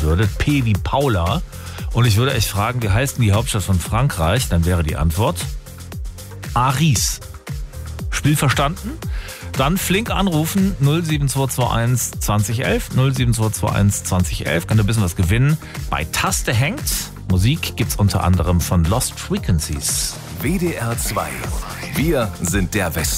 würde. P wie Paula. Und ich würde euch fragen, wie heißt denn die Hauptstadt von Frankreich? Dann wäre die Antwort Paris. Spiel verstanden? Dann flink anrufen, 07221 2011, 07221 2011. Könnt ihr ein bisschen was gewinnen. Bei Taste hängt. Musik gibt's unter anderem von Lost Frequencies. WDR 2. Wir sind der Westen.